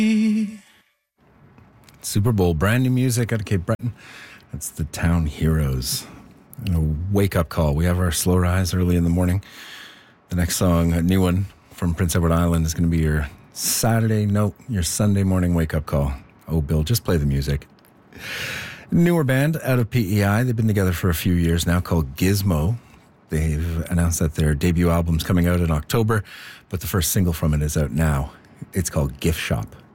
Super Bowl, brand new music out of Cape Breton. That's the Town Heroes. And a wake-up call. We have our slow rise early in the morning. The next song, a new one from Prince Edward Island, is going to be your your Sunday morning wake-up call. Oh, Bill, just play the music. Newer band out of PEI. They've been together for a few years now, called Gizmo. They've announced that their debut album's coming out in October, but the first single from it is out now. It's called Gift Shop.